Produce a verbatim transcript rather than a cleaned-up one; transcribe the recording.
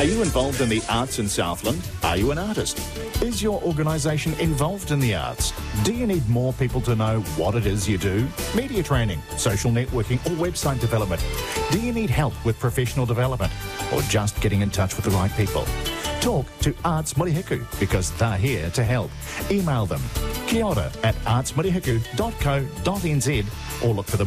Are you involved in the arts in Southland? Are you an artist? Is your organisation involved in the arts? Do you need more people to know what it is you do? Media training, social networking or website development? Do you need help with professional development or just getting in touch with the right people? Talk to Arts Murihiku because they're here to help. Email them kia ora at arts murihiku dot co dot n z or look for them